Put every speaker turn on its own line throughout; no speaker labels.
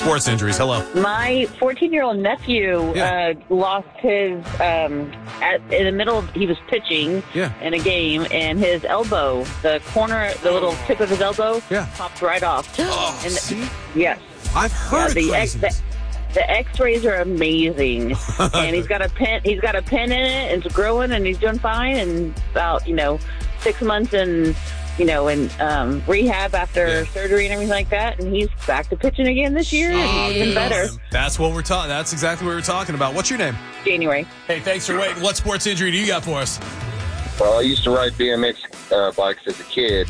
sports injuries? Hello.
My 14-year-old nephew lost his, in the middle, he was pitching in a game, and his elbow, the corner, the little tip of his elbow, popped right off.
See?
Yes.
I've heard
the X-rays are amazing, and he's got a pin in it, and it's growing, and he's doing fine, and about, 6 months in rehab after surgery and everything like that, and he's back to pitching again this year, and even better.
That's what we're talking. That's exactly what we're talking about. What's your name?
January.
Hey, thanks for waiting. What sports injury do you got for us?
Well, I used to ride BMX bikes as a kid,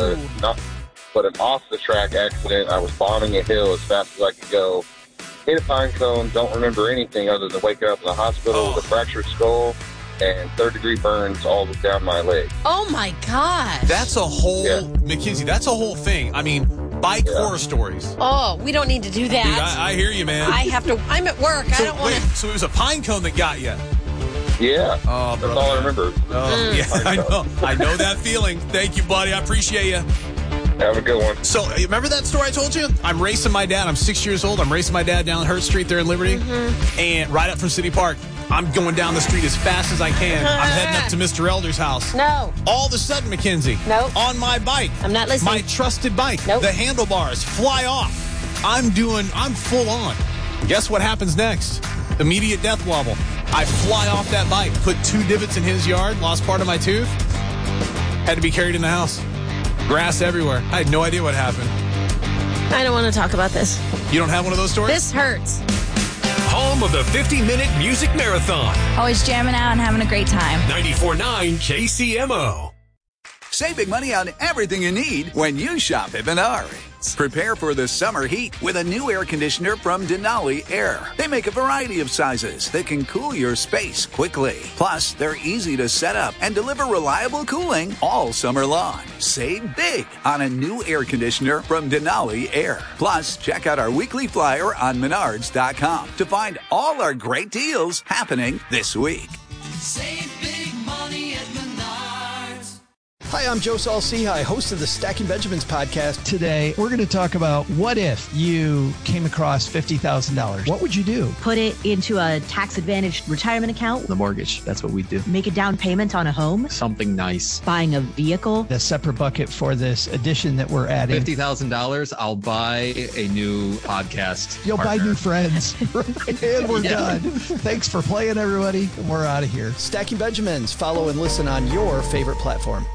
but an off-the-track accident. I was bombing a hill as fast as I could go. Hit a pine cone, don't remember anything other than waking up in the hospital with a fractured skull and third-degree burns all down my leg.
Oh, my gosh.
That's a whole, Mackenzie, that's a whole thing. I mean, bike horror stories.
Oh, we don't need to do that.
Dude, I hear you, man.
I'm at work. I don't want to.
So it was a pine cone that got you?
Yeah.
Oh,
that's all I remember.
Yeah, I know that feeling. Thank you, buddy. I appreciate you.
Have a good one.
So, remember that story I told you? I'm racing my dad. I'm 6 years old. I'm racing my dad down Hurt Street there in Liberty. And right up from City Park. I'm going down the street as fast as I can. I'm heading up to Mr. Elder's house.
No.
All of a sudden, Mackenzie.
Nope.
On my bike.
I'm not listening.
My trusted bike.
Nope.
The handlebars fly off. I'm full on. Guess what happens next? Immediate death wobble. I fly off that bike, put 2 divots in his yard, lost part of my tooth. Had to be carried in the house. Grass everywhere. I had no idea what happened.
I don't want to talk about this.
You don't have one of those stories?
This hurts.
Home of the 50-minute music marathon.
Always jamming out and having a great time.
94.9 KCMO.
Save big money on everything you need when you shop at Menards. Prepare for the summer heat with a new air conditioner from Denali Air. They make a variety of sizes that can cool your space quickly. Plus, they're easy to set up and deliver reliable cooling all summer long. Save big on a new air conditioner from Denali Air. Plus, check out our weekly flyer on Menards.com to find all our great deals happening this week.
Save big money at Menards.
Hi, I'm Joe Saul-Sehy, host of the Stacking Benjamins podcast. Today, we're going to talk about what if you came across $50,000. What would you do?
Put it into a tax-advantaged retirement account.
The mortgage, that's what we do.
Make a down payment on a home.
Something nice.
Buying a vehicle.
A separate bucket for this addition that we're adding.
$50,000, I'll buy a new podcast.
You'll
partner.
buy new friends. And we're done. Thanks for playing, everybody. And we're out of here. Stacking Benjamins. Follow and listen on your favorite platform.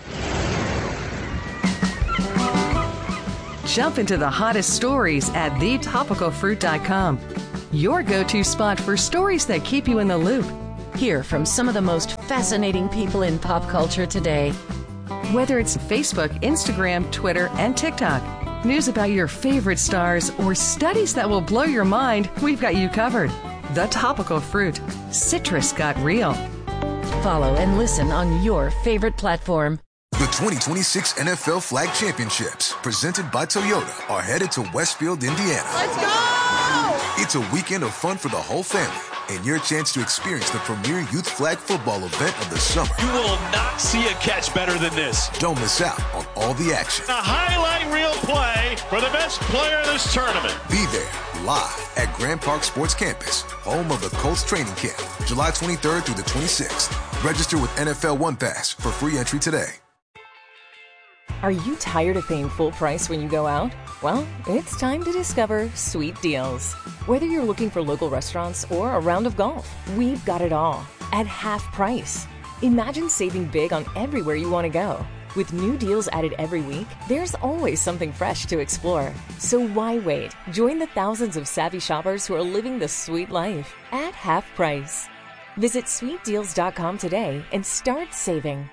Jump into the hottest stories at thetopicalfruit.com. Your go-to spot for stories that keep you in the loop. Hear from some of the most fascinating people in pop culture today. Whether it's Facebook, Instagram, Twitter, and TikTok, news about your favorite stars, or studies that will blow your mind, we've got you covered. The Topical Fruit. Citrus got real. Follow and listen on your favorite platform.
The 2026 NFL Flag Championships, presented by Toyota, are headed to Westfield, Indiana.
Let's go!
It's a weekend of fun for the whole family and your chance to experience the premier youth flag football event of the summer.
You will not see a catch better than this.
Don't miss out on all the action.
A highlight reel play for the best player in this tournament.
Be there live at Grand Park Sports Campus, home of the Colts training camp, July 23rd through the 26th. Register with NFL One Pass for free entry today.
Are you tired of paying full price when you go out? Well, it's time to discover Sweet Deals. Whether you're looking for local restaurants or a round of golf, we've got it all at half price. Imagine saving big on everywhere you want to go. With new deals added every week, there's always something fresh to explore. So why wait? Join the thousands of savvy shoppers who are living the sweet life at half price. Visit sweetdeals.com today and start saving.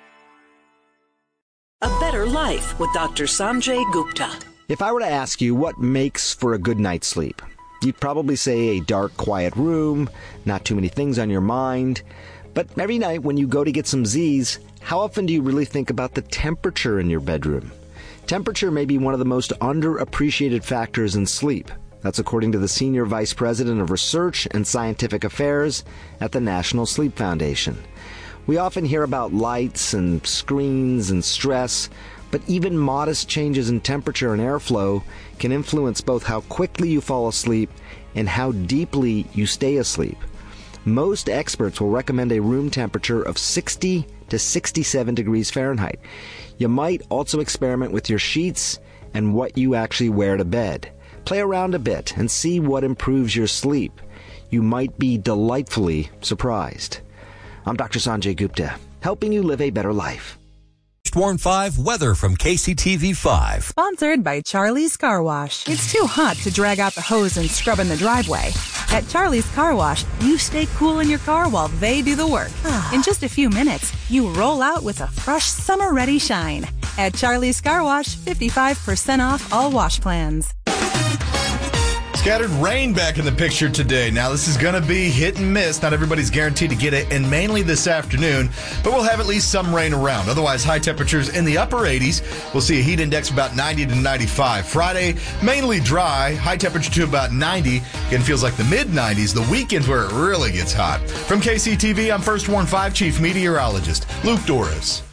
A better life with Dr. Sanjay Gupta.
If I were to ask you what makes for a good night's sleep, you'd probably say a dark, quiet room, not too many things on your mind. But every night when you go to get some Z's, how often do you really think about the temperature in your bedroom? Temperature may be one of the most underappreciated factors in sleep. That's according to the Senior Vice President of Research and Scientific Affairs at the National Sleep Foundation. We often hear about lights and screens and stress, But even modest changes in temperature and airflow can influence both how quickly you fall asleep and how deeply you stay asleep. Most experts will recommend a room temperature of 60 to 67 degrees Fahrenheit. You might also experiment with your sheets and what you actually wear to bed. Play around a bit and see what improves your sleep. You might be delightfully surprised. I'm Dr. Sanjay Gupta, helping you live a better life.
Warn 5 weather from KCTV 5.
Sponsored by Charlie's Car Wash. It's too hot to drag out the hose and scrub in the driveway. At Charlie's Car Wash, you stay cool in your car while they do the work. In just a few minutes, you roll out with a fresh summer-ready shine. At Charlie's Car Wash, 55% off all wash plans.
Scattered rain back in the picture today. Now, this is going to be hit and miss. Not everybody's guaranteed to get it, and mainly this afternoon, but we'll have at least some rain around. Otherwise, high temperatures in the upper 80s. We'll see a heat index about 90 to 95. Friday, mainly dry, high temperature to about 90. Again, feels like the mid-90s. The weekend's where it really gets hot. From KCTV, I'm First Warn 5 Chief Meteorologist Luke Doris.